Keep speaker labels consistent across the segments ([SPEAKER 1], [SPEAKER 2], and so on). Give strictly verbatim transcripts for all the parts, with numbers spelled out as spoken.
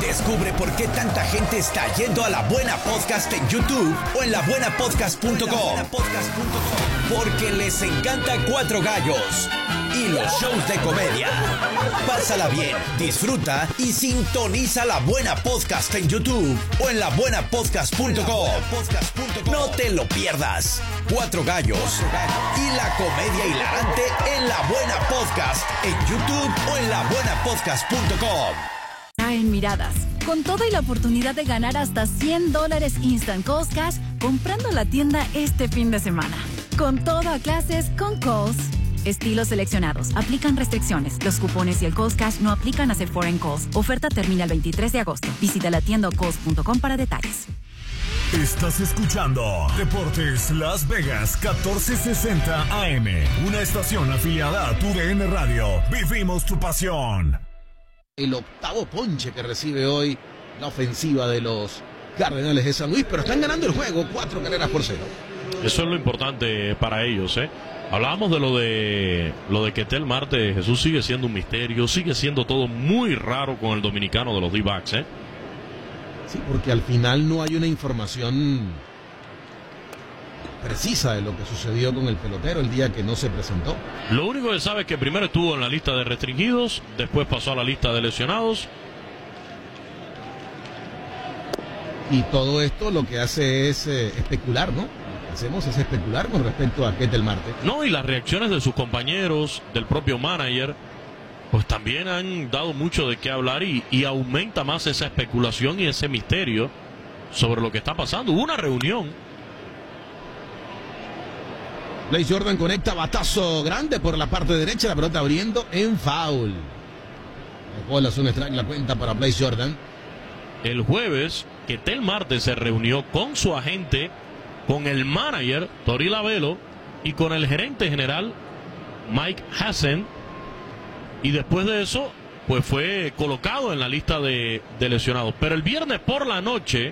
[SPEAKER 1] Descubre por qué tanta gente está yendo a La Buena Podcast en YouTube o en la buena podcast punto com. Porque les encanta Cuatro Gallos y los shows de comedia. Pásala bien, disfruta y sintoniza La Buena Podcast en YouTube o en la buena podcast punto com. No te lo pierdas. Cuatro Gallos y la comedia hilarante en La Buena Podcast en YouTube o en la buena podcast punto com.
[SPEAKER 2] En Miradas, con todo y la oportunidad de ganar hasta cien dólares Instant Calls Cash comprando la tienda este fin de semana. Con todo a clases con Calls. Estilos seleccionados. Aplican restricciones. Los cupones y el Calls Cash no aplican a hacer foreign calls. Oferta termina el veintitrés de agosto. Visita la tienda o calls punto com para detalles.
[SPEAKER 3] Estás escuchando Deportes Las Vegas catorce sesenta A M, una estación afiliada a tu D N Radio. Vivimos tu pasión.
[SPEAKER 4] El octavo ponche que recibe hoy la ofensiva de los Cardenales de San Luis, pero están ganando el juego, cuatro carreras por cero.
[SPEAKER 5] Eso es lo importante para ellos, ¿eh? Hablábamos de lo de lo de Ketel Marte. Jesús sigue siendo un misterio, sigue siendo todo muy raro con el dominicano de los D-backs, ¿eh?
[SPEAKER 4] Sí, porque al final no hay una información precisa de lo que sucedió con el pelotero el día que no se presentó.
[SPEAKER 5] Lo único que sabe es que primero estuvo en la lista de restringidos, después pasó a la lista de lesionados.
[SPEAKER 4] Y todo esto lo que hace es eh, especular, ¿no? Lo que hacemos es especular con respecto a Ketel Marte.
[SPEAKER 5] No, y las reacciones de sus compañeros, del propio manager, pues también han dado mucho de qué hablar y, y aumenta más esa especulación y ese misterio sobre lo que está pasando. Hubo una reunión.
[SPEAKER 4] Blaze Jordan conecta batazo grande por la parte derecha, la pelota abriendo en foul. Dejó la zona strike, la cuenta para Blaze Jordan.
[SPEAKER 5] El jueves, Ketel Marte se reunió con su agente, con el manager, Tori Lavelo, y con el gerente general, Mike Hassen. Y después de eso, pues fue colocado en la lista de, de lesionados. Pero el viernes por la noche,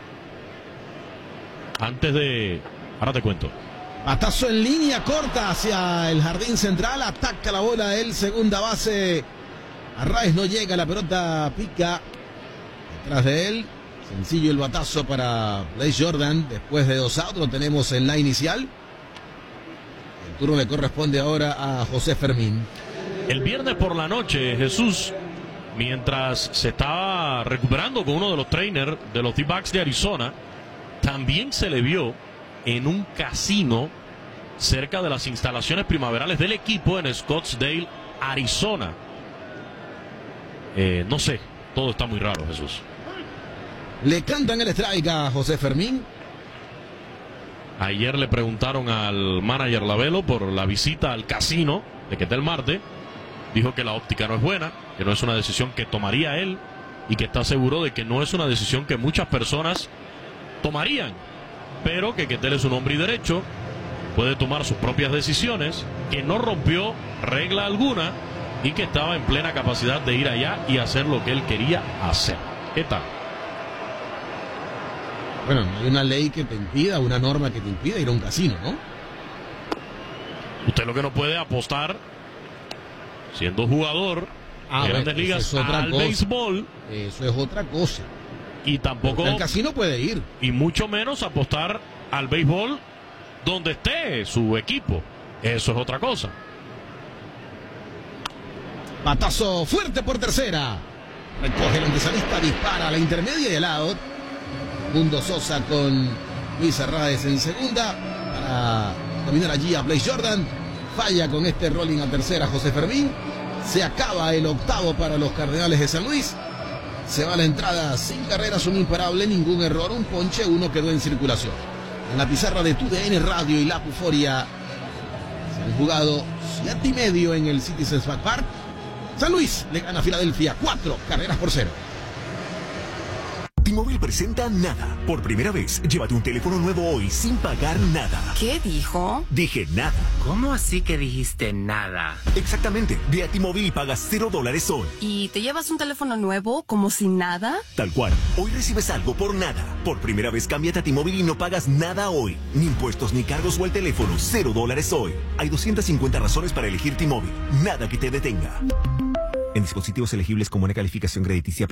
[SPEAKER 5] antes de... Ahora te cuento.
[SPEAKER 4] Batazo en línea corta hacia el jardín central. Ataca la bola el segunda base. Arraez no llega, la pelota pica detrás de él. Sencillo el batazo para Blaze Jordan. Después de dos outs lo tenemos en la inicial. El turno le corresponde ahora a José Fermín.
[SPEAKER 5] El viernes por la noche, Jesús, mientras se estaba recuperando con uno de los trainers de los D-backs de Arizona, también se le vio en un casino cerca de las instalaciones primaverales del equipo en Scottsdale, Arizona. Eh, no sé, todo está muy raro, Jesús.
[SPEAKER 4] Le cantan el strike a José Fermín.
[SPEAKER 5] Ayer le preguntaron al manager Lavelo por la visita al casino de Ketel Marte. Dijo que la óptica no es buena, que no es una decisión que tomaría él y que está seguro de que no es una decisión que muchas personas tomarían, pero que Ketel es un hombre y derecho, puede tomar sus propias decisiones, que no rompió regla alguna y que estaba en plena capacidad de ir allá y hacer lo que él quería hacer. ¿Qué tal?
[SPEAKER 4] Bueno, no hay una ley que te impida, una norma que te impida ir a un casino, ¿no?
[SPEAKER 5] Usted lo que no puede apostar, siendo jugador
[SPEAKER 4] ah,
[SPEAKER 5] de Grandes
[SPEAKER 4] bueno,
[SPEAKER 5] Ligas,
[SPEAKER 4] es otra
[SPEAKER 5] al
[SPEAKER 4] cosa.
[SPEAKER 5] béisbol.
[SPEAKER 4] Eso es otra cosa.
[SPEAKER 5] Y tampoco...
[SPEAKER 4] El casino puede ir.
[SPEAKER 5] Y mucho menos apostar al béisbol donde esté su equipo. Eso es otra cosa.
[SPEAKER 4] Batazo fuerte por tercera. Recoge el antesalista, dispara a la intermedia y el out. Mundo Sosa con Luis Arraez en segunda para dominar allí a Blaze Jordan. Falla con este rolling a tercera José Fermín. Se acaba el octavo para los Cardenales de San Luis. Se va a la entrada sin carreras, un imparable, ningún error, un ponche, uno quedó en circulación. En la pizarra de tu D N Radio y la Puforia se han jugado siete y medio en el Citizens Bank Park. San Luis le gana a Filadelfia cuatro carreras por cero.
[SPEAKER 6] T-Mobile presenta Nada. Por primera vez, llévate un teléfono nuevo hoy sin pagar nada.
[SPEAKER 2] ¿Qué dijo?
[SPEAKER 6] Dije nada.
[SPEAKER 7] ¿Cómo así que dijiste nada?
[SPEAKER 6] Exactamente. Ve a T-Mobile y pagas cero dólares hoy.
[SPEAKER 2] ¿Y te llevas un teléfono nuevo como si nada?
[SPEAKER 6] Tal cual. Hoy recibes algo por nada. Por primera vez, cámbiate a T-Mobile y no pagas nada hoy. Ni impuestos, ni cargos o el teléfono. Cero dólares hoy. Hay doscientas cincuenta razones para elegir T-Mobile. Nada que te detenga. En dispositivos elegibles con buena calificación crediticia